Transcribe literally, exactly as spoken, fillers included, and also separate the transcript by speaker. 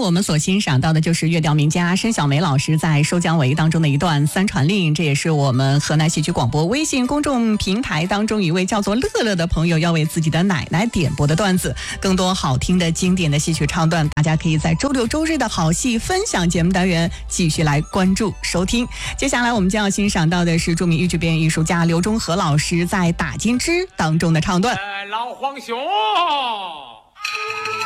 Speaker 1: 我们所欣赏到的就是乐调名家申小梅老师在《收姜维》当中的一段三传令，这也是我们河南戏曲广播微信公众平台当中一位叫做乐乐的朋友要为自己的奶奶点播的段子。更多好听的经典的戏曲唱段，大家可以在周六周日的好戏分享节目单元继续来关注收听。接下来我们将要欣赏到的是著名豫剧表演艺术家刘忠和老师在《打金枝》当中的唱段。
Speaker 2: 呃、老皇兄